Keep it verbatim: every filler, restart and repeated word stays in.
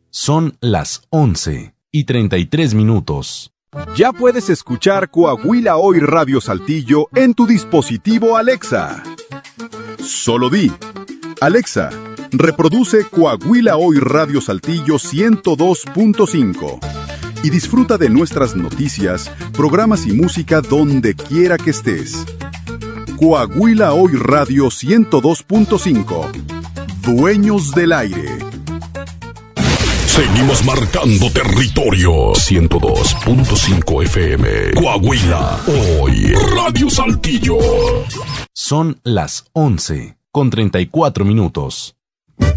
Son las once y treinta y tres minutos. Ya puedes escuchar Coahuila Hoy Radio Saltillo en tu dispositivo Alexa. Solo di: Alexa, reproduce Coahuila Hoy Radio Saltillo ciento dos punto cinco y disfruta de nuestras noticias, programas y música donde quiera que estés. Coahuila Hoy Radio ciento dos punto cinco. Dueños del aire. Seguimos marcando territorio. ciento dos punto cinco F M. Coahuila Hoy Radio Saltillo. Son las once con treinta y cuatro minutos.